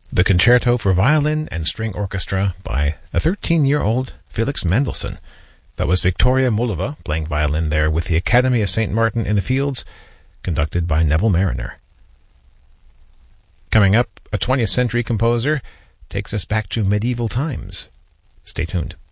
The Concerto for Violin and String Orchestra by a 13-year-old Felix Mendelssohn. That was Victoria Mullova playing violin there with the Academy of St. Martin in the Fields, conducted by Neville Marriner. Coming up, a 20th century composer takes us back to medieval times. Stay tuned.